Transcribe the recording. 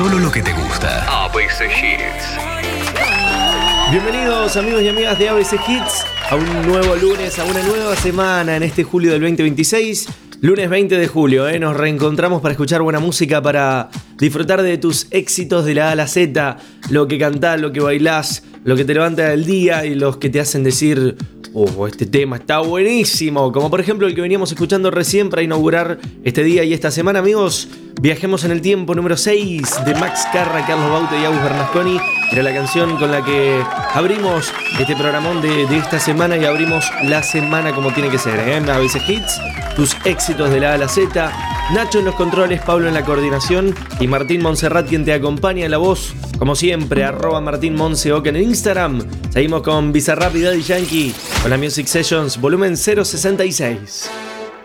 solo lo que te gusta. ABC Hits. Bienvenidos amigos y amigas de ABC Hits a un nuevo lunes, a una nueva semana en este julio del 2026. Lunes 20 de julio, nos reencontramos para escuchar buena música, para disfrutar de tus éxitos de la A a la Z, lo que cantás, lo que bailás, lo que te levanta del día y los que te hacen decir: oh, este tema está buenísimo. Como por ejemplo el que veníamos escuchando recién para inaugurar este día y esta semana, amigos. Viajemos en el tiempo, número 6 de Max Carra, Carlos Baute y Agus Bernasconi. Era la canción con la que abrimos este programón de esta semana y abrimos la semana como tiene que ser, A veces Hits, tus éxitos de la A a la Z. Nacho en los controles, Pablo en la coordinación y Martín Montserrat quien te acompaña en la voz. Como siempre, @MartinMonseOk en el Instagram. Seguimos con Bizarrap y Daddy Yankee con la Music Sessions volumen 066.